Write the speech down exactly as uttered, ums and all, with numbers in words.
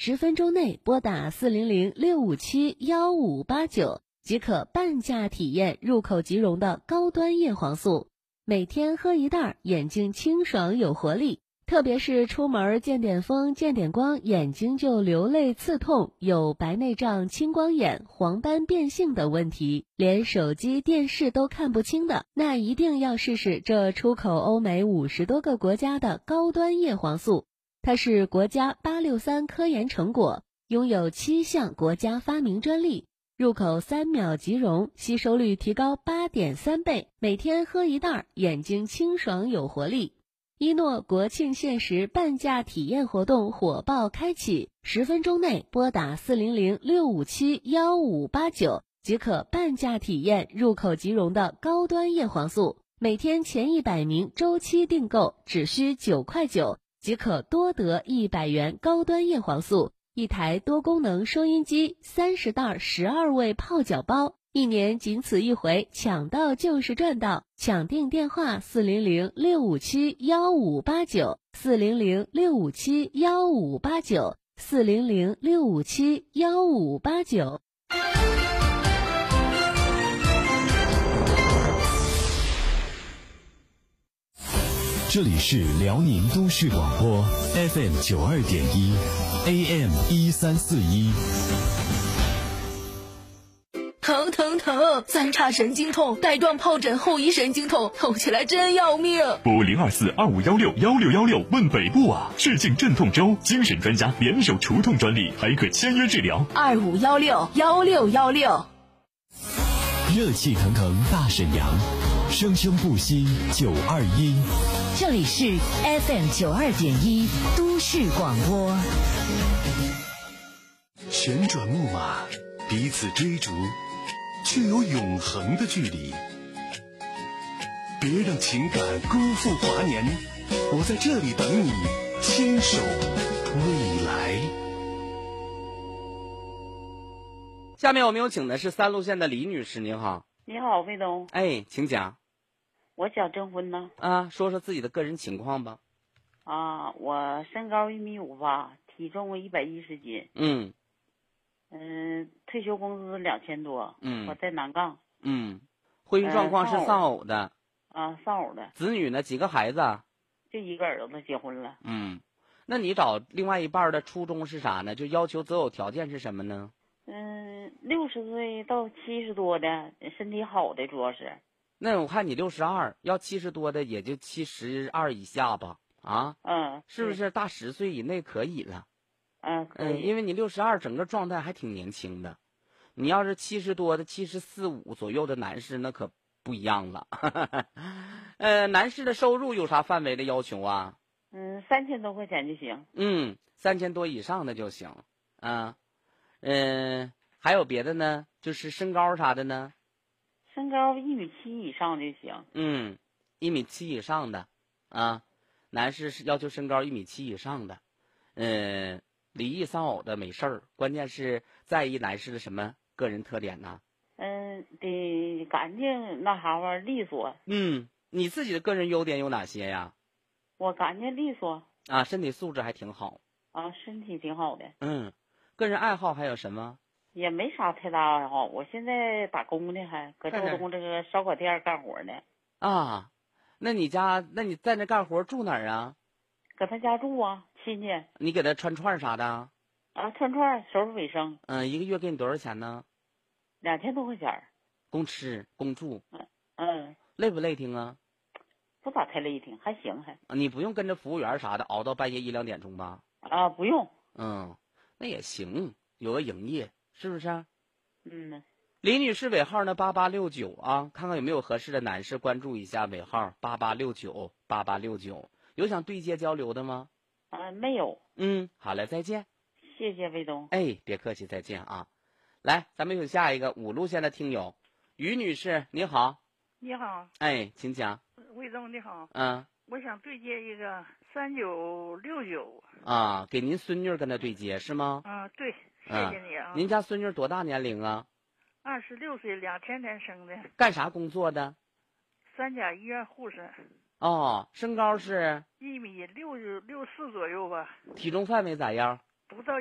十分钟内拨打四零零六五七幺五八九即可半价体验入口即溶的高端叶黄素。每天喝一袋，眼睛清爽有活力。特别是出门见点风见点光，眼睛就流泪刺痛，有白内障、青光眼、黄斑变性等问题，连手机电视都看不清的，那一定要试试这出口欧美五十多个国家的高端叶黄素。它是国家八六三科研成果，拥有七项国家发明专利，入口三秒即溶，吸收率提高 八点三 倍，每天喝一袋，眼睛清爽有活力。一诺国庆限时半价体验活动火爆开启，十分钟内拨打四零零六五七幺五八九即可半价体验入口即溶的高端叶黄素。每天前一百名周期订购只需九块九，即可多得一百元高端叶黄素，一台多功能收音机，三十袋十二味泡脚包。一年仅此一回，抢到就是赚到！抢订电话四零零六五七幺五八九，四零零六五七幺五八九，四零零六五七幺五八九。 这里是辽宁都市广播 F M 九二点一 A M 一三四一。 疼疼疼！三叉神经痛，带状疱疹后遗神经痛，痛起来真要命。 拨零二四二五幺六幺六幺六问北部啊！市境镇痛周，精神专家联手除痛专利，还可签约治疗。 二五幺六幺六幺六。 热气腾腾大沈阳，生生不息九二一。 这里是 F M 九二点一都市广播。 旋转木马，彼此追逐，却有永恒的距离。别让情感辜负华年，我在这里等你，牵手未来。 下面我们有请的是三路县的李女士，您好。 你好，魏东。 哎，请讲。 我想征婚呢。 啊，说说自己的个人情况吧。 啊，我身高一米五八，体重一百一十斤。 嗯。 嗯，退休工资两千多。 嗯。 我在南杠。 嗯。婚姻状况是丧偶的。 啊，丧偶的。 子女呢？几个孩子？ 就一个儿子结婚了。 嗯。那你找另外一半的初衷是啥呢？就要求择偶条件是什么呢？ 嗯，六十岁到七十多的，身体好的主要是。 那我看你六十二，要七十多的也就七十二以下吧，啊， 嗯， 是不是大十岁以内可以了？ 嗯，可以。 嗯，因为你六十二，整个状态还挺年轻的。你要是七十多的，七十四五左右的男士，那可不一样了。呃，男士的收入有啥范围的要求啊？ 嗯，三千多块钱就行。 嗯，三千多以上的就行。啊，嗯、呃，还有别的呢？就是身高啥的呢？ 身高一米七以上就行。 嗯，一米七以上的，啊，男士是要求身高一米七以上的，嗯、呃，离异丧偶的没事儿，关键是在意男士的什么个人特点呢？ 嗯，得干净那哈玩利索。 嗯，你自己的个人优点有哪些呀？ 我干净利索。 啊，身体素质还挺好。 啊，身体挺好的。 嗯，个人爱好还有什么？ 也没啥太大爱好，我现在打工呢，还搁周东这个烧烤店干活呢。 啊，那你家，那你在那干活住哪儿啊？ 搁他家住啊，亲戚。 你给他串串啥的？ 啊，串串，收拾卫生。 嗯，一个月给你多少钱呢？ 两千多块钱。 供吃供住。 嗯嗯。 累不累挺啊？ 不咋太累挺，还行还。 你不用跟着服务员啥的熬到半夜一两点钟吧？ 啊，不用。 嗯，那也行，有个营业。是不是、啊？ 嗯， 李女士尾号呢八八六九啊，看看有没有合适的男士，关注一下尾号八八六九八八六九，有想对接交流的吗？ 啊，没有。 嗯，好了，再见。 谢谢魏东。 哎，别客气，再见啊。来，咱们有下一个五路线的听友，于女士，你好。 你好。 哎，请讲。 魏东你好。 嗯。 我想对接一个三九六九。 啊，给您孙女跟他对接是吗？ 啊，对。谢谢你啊！ 您家孙女多大年龄啊？ 二十六岁，两千年生的。 干啥工作的？ 三甲医院护士。 哦，身高是？ 一米六六四左右吧。 体重范围咋样？ 不到。